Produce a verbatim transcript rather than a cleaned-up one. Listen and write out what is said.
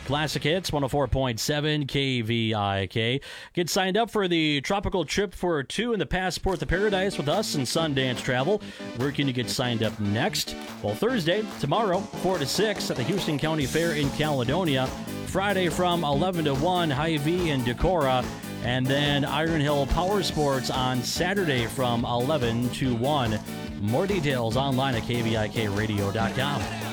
Classic Hits, one oh four point seven K V I K. Get signed up for the tropical trip for two in the Passport to Paradise with us and Sundance Travel. Where can you get signed up next? Well, Thursday, tomorrow, four to six at the Houston County Fair in Caledonia. Friday from eleven to one, Hy-Vee in Decorah. And then Iron Hill Power Sports on Saturday from eleven to one. More details online at K V I K radio dot com.